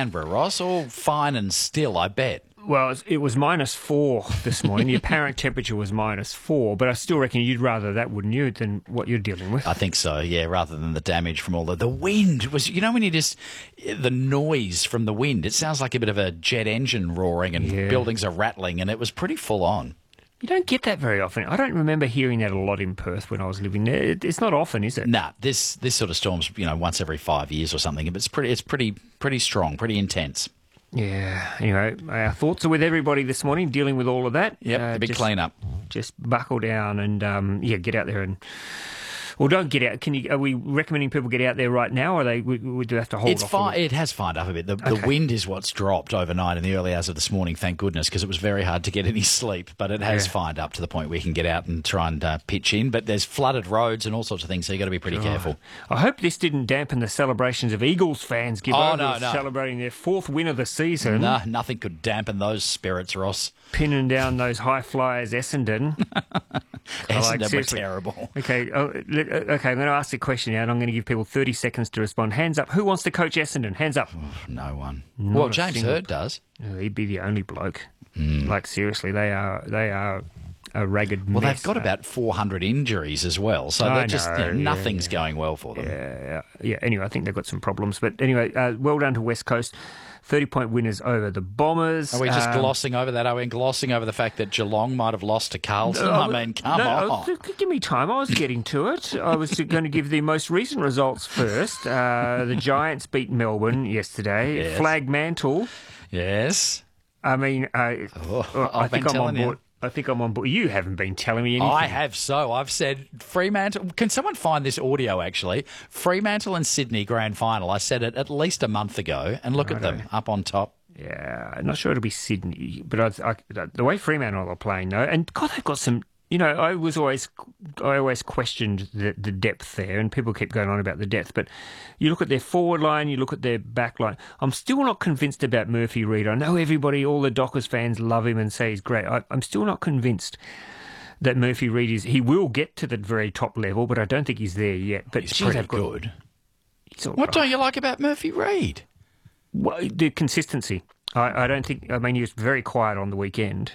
Canberra, Ross? All fine and still, I bet. Well, it was -4 this morning. The apparent temperature was -4, but I still reckon you'd rather that, wouldn't you, than what you're dealing with? I think so, yeah, rather than the damage from all the wind. Was, you know, when you just, the noise from the wind, it sounds like a bit of a jet engine roaring and buildings are rattling, and it was pretty full on. You don't get that very often. I don't remember hearing that a lot in Perth when I was living there. It's not often, is it? Nah, this sort of storm's, once every 5 years or something. But it's pretty strong, pretty intense. Yeah. Anyway, our thoughts are with everybody this morning dealing with all of that. Yep, the big clean-up. Just buckle down and, get out there and... Well, don't get out. Are we recommending people get out there right now, or we do have to hold off? It has fined up a bit. The wind is what's dropped overnight in the early hours of this morning, thank goodness, because it was very hard to get any sleep. But it has fined up to the point where you can get out and try and pitch in. But there's flooded roads and all sorts of things, so you've got to be pretty careful. I hope this didn't dampen the celebrations of Eagles fans. No. Celebrating their 4th win of the season. No, nothing could dampen those spirits, Ross. Pinning down those high flyers, Essendon. Essendon were terrible. Okay, I'm going to ask a question now, and I'm going to give people 30 seconds to respond. Hands up. Who wants to coach Essendon? Hands up. No one. Not James Hird does. He'd be the only bloke. Like, seriously, they are a ragged mess. Well, they've got about 400 injuries as well, so they're just nothing's going well for them. Yeah. Anyway, I think they've got some problems. But anyway, well done to West Coast. 30-point winners over the Bombers. Are we just glossing over that? Are we glossing over the fact that Geelong might have lost to Carlton? Come on. Give me time. I was getting to it. I was going to give the most recent results first. The Giants beat Melbourne yesterday. Yes. Flag Mantle. Yes. I mean, I think I'm on board. You. I think I'm on board. You haven't been telling me anything. I have so. I've said Fremantle. Can someone find this audio, actually? Fremantle and Sydney grand final. I said it at least a month ago, and look at them up on top. Yeah, I'm not sure it'll be Sydney, but the way Fremantle are playing, though, and God, they've got some... I always questioned the depth there, and people keep going on about the depth. But you look at their forward line, you look at their back line. I'm still not convinced about Murphy Reid. I know everybody, all the Dockers fans love him and say he's great. I'm still not convinced that Murphy Reid he will get to the very top level, but I don't think he's there yet. But he's pretty good. What don't you like about Murphy Reid? Well, the consistency. I don't think... I mean, he was very quiet on the weekend.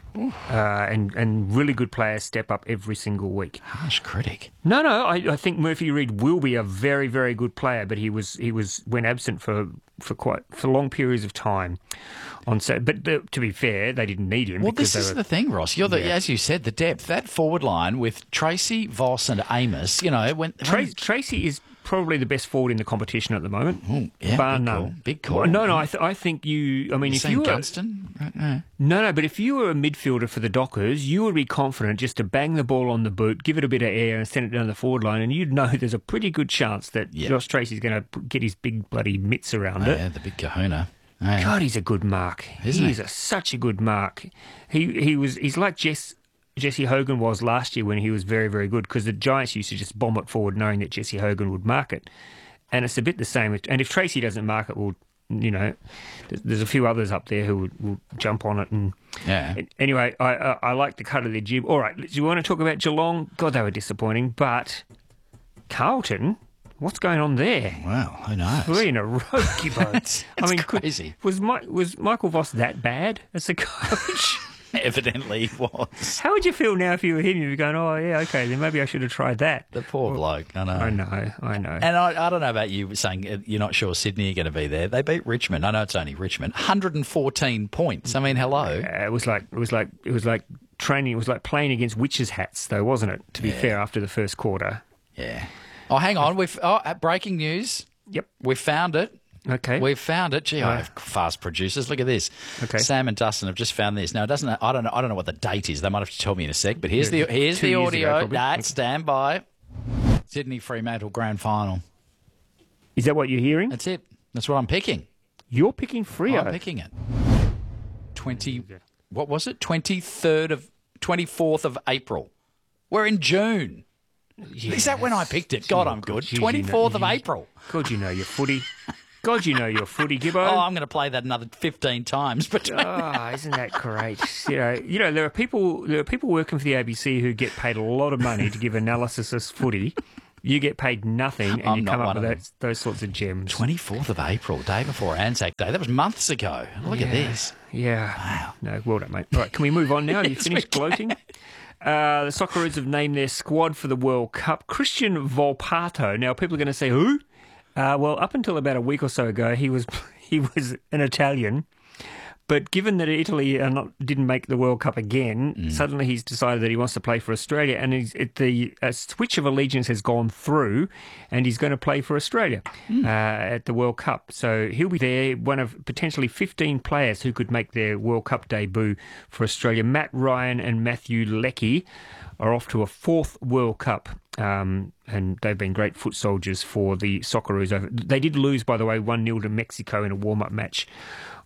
And really good players step up every single week. Harsh critic. No, I think Murphy Reid will be a very, very good player, but he went absent for long periods of time. But to be fair, they didn't need him. Well, this is the thing, Ross. As you said, the depth, that forward line with Tracy, Voss, and Amos. Tracy is probably the best forward in the competition at the moment. Bar none. Big call. No, I think you... I mean, if you were... Gunston? Right, No, but if you were a midfielder for the Dockers, you would be confident just to bang the ball on the boot, give it a bit of air and send it down the forward line, and you'd know there's a pretty good chance that Josh Tracy's going to get his big bloody mitts around it. Yeah, the big kahuna. God, he's a good mark. He's such a good mark. He's like Jesse Hogan was last year when he was very, very good, because the Giants used to just bomb it forward knowing that Jesse Hogan would mark it. And it's a bit the same. And if Tracy doesn't mark it, there's a few others up there who will jump on it. And anyway, I like the cut of their jib. All right, do you want to talk about Geelong? God, they were disappointing. But Carlton... What's going on there? Well, who knows? 3 in a row, Gibbo. It's crazy. Was Michael Voss that bad as a coach? Evidently he was. How would you feel now if you were him? You'd be going, oh, yeah, okay, then maybe I should have tried that. The poor bloke, I know. I know. And I don't know about you saying you're not sure Sydney are going to be there. They beat Richmond. I know it's only Richmond. 114 points. I mean, hello. It was like training. It was like playing against witches' hats, though, wasn't it? To be fair, after the first quarter. Yeah. Oh, hang on. Breaking news. Yep. We found it. Okay. We've found it. Gee, I have fast producers. Look at this. Okay. Sam and Dustin have just found this. Now, it doesn't. I don't know what the date is. They might have to tell me in a sec. But here's the audio. Stand by. Sydney Fremantle grand final. Is that what you're hearing? That's it. That's what I'm picking. You're picking Freo. I'm picking it. What was it? 24th of April. We're in June. Yes. Is that when I picked it? God, I'm good. 24th of April. God, you know your footy. God, you know your footy, Gibbo. Oh, I'm going to play that another 15 times. But isn't that great? There are people working for the ABC who get paid a lot of money to give analysis of footy. You get paid nothing, and you come up with those sorts of gems. 24th of April, day before Anzac Day. That was months ago. Look at this. Yeah. Wow. No, well done, mate. All right, can we move on now? Have you finished gloating? The Socceroos have named their squad for the World Cup. Christian Volpato. Now, people are going to say, who? Well, up until about a week or so ago, he was an Italian. But given that Italy didn't make the World Cup again, suddenly he's decided that he wants to play for Australia, and the switch of allegiance has gone through, and he's going to play for Australia at the World Cup. So he'll be there, one of potentially 15 players who could make their World Cup debut for Australia. Matt Ryan and Matthew Leckie are off to a fourth World Cup, and they've been great foot soldiers for the Socceroos. They did lose, by the way, 1-0 to Mexico in a warm-up match